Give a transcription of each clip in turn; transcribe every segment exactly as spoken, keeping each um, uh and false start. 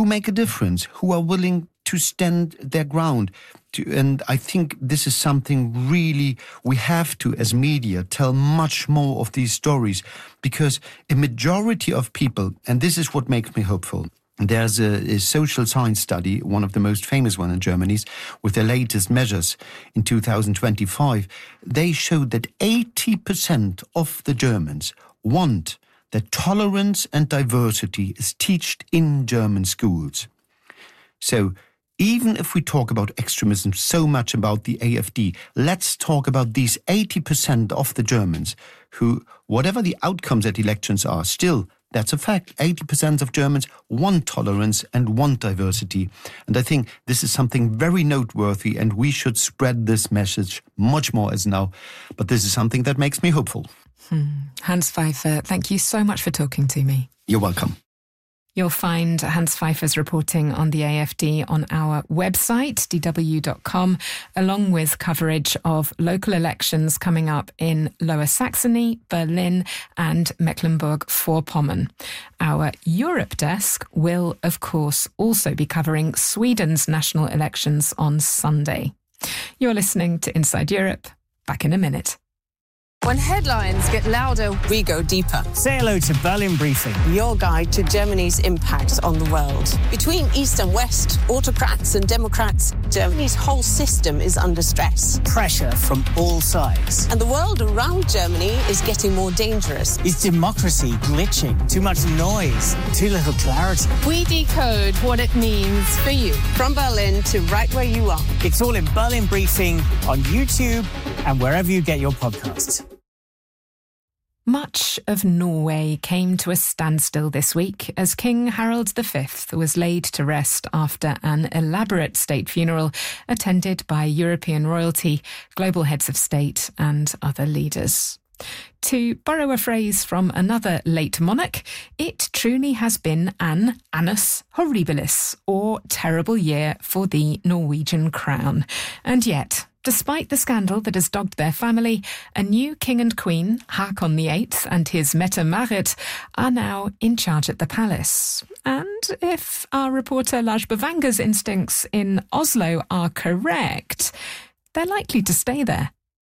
who make a difference, who are willing to stand their ground. To, and I think this is something really we have to, as media, tell much more of these stories, because a majority of people, and this is what makes me hopeful, there's a, a social science study, one of the most famous one in Germany, with the latest measures in two thousand twenty-five. They showed that eighty percent of the Germans want that tolerance and diversity is taught in German schools. So even if we talk about extremism so much about the A F D, let's talk about these eighty percent of the Germans who, whatever the outcomes at elections are, still, that's a fact, eighty percent of Germans want tolerance and want diversity. And I think this is something very noteworthy, and we should spread this message much more as now. But this is something that makes me hopeful. Hmm. Hans Pfeiffer, thank you so much for talking to me. You're welcome. You'll find Hans Pfeiffer's reporting on the A F D on our website, d w dot com, along with coverage of local elections coming up in Lower Saxony, Berlin and Mecklenburg-Vorpommern. Our Europe desk will, of course, also be covering Sweden's national elections on Sunday. You're listening to Inside Europe. Back in a minute. When headlines get louder, we go deeper. Say hello to Berlin Briefing, your guide to Germany's impact on the world. Between East and West, autocrats and democrats, Germany's whole system is under stress. Pressure from all sides. And the world around Germany is getting more dangerous. Is democracy glitching? Too much noise? Too little clarity? We decode what it means for you. From Berlin to right where you are. It's all in Berlin Briefing on YouTube and wherever you get your podcasts. Much of Norway came to a standstill this week as King Harald the Fifth was laid to rest after an elaborate state funeral attended by European royalty, global heads of state and other leaders. To borrow a phrase from another late monarch, it truly has been an annus horribilis, or terrible year for the Norwegian crown. And yet, despite the scandal that has dogged their family, a new king and queen, Haakon the Eighth, and his Mette Marit, are now in charge at the palace. And if our reporter Lars Bavanger's instincts in Oslo are correct, they're likely to stay there.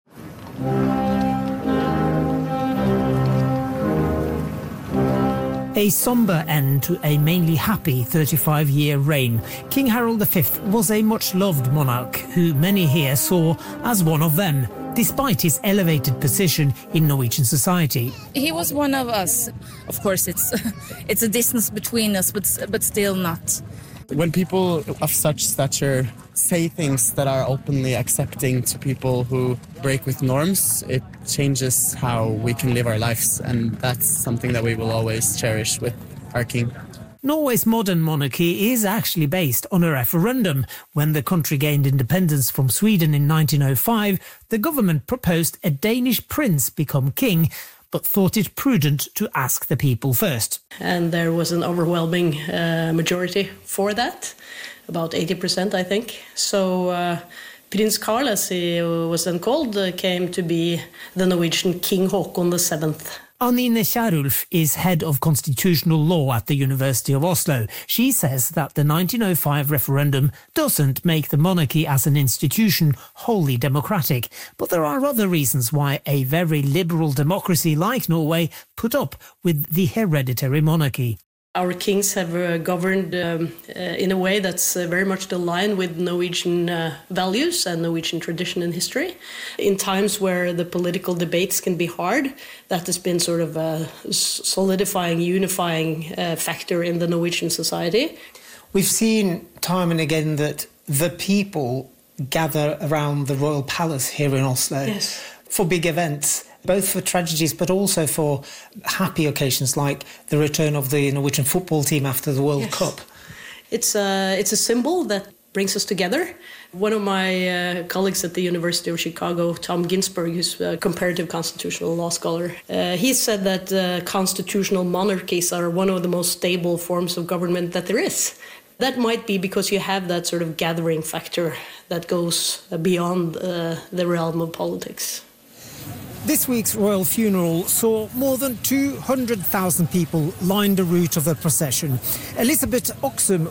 A sombre end to a mainly happy thirty-five-year reign. King Harald the Fifth was a much-loved monarch who many here saw as one of them, despite his elevated position in Norwegian society. He was one of us. Of course, it's it's a distance between us, but but still not. When people of such stature say things that are openly accepting to people who break with norms, it changes how we can live our lives, and that's something that we will always cherish with our king. Norway's modern monarchy is actually based on a referendum. When the country gained independence from Sweden in nineteen oh five, the government proposed a Danish prince become king, but thought it prudent to ask the people first. And there was an overwhelming uh, majority for that, about eighty percent, I think. So uh, Prins Carl, as he was then called, uh, came to be the Norwegian King Haakon the Seventh. Anine Kierulf is head of constitutional law at the University of Oslo. She says that the nineteen oh five referendum doesn't make the monarchy as an institution wholly democratic, but there are other reasons why a very liberal democracy like Norway put up with the hereditary monarchy. Our kings have uh, governed um, uh, in a way that's uh, very much aligned with Norwegian uh, values and Norwegian tradition and history. In times where the political debates can be hard, that has been sort of a solidifying, unifying uh, factor in the Norwegian society. We've seen time and again that the people gather around the royal palace here in Oslo yes. for big events, both for tragedies but also for happy occasions like the return of the Norwegian football team after the World yes. Cup. It's a, it's a symbol that brings us together. One of my uh, colleagues at the University of Chicago, Tom Ginsburg, who's a comparative constitutional law scholar, uh, he said that uh, constitutional monarchies are one of the most stable forms of government that there is. That might be because you have that sort of gathering factor that goes beyond uh, the realm of politics. This week's royal funeral saw more than two hundred thousand people line the route of the procession. Elisabeth Oxum